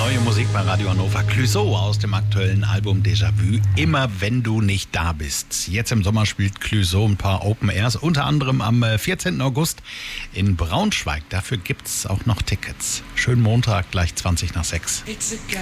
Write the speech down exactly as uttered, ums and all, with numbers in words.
Neue Musik bei Radio Hannover. Clouseau aus dem aktuellen Album Déjà-vu. Immer wenn du nicht da bist. Jetzt im Sommer spielt Clouseau ein paar Open Airs. Unter anderem am vierzehnten August in Braunschweig. Dafür gibt's auch noch Tickets. Schönen Montag, gleich zwanzig nach sechs.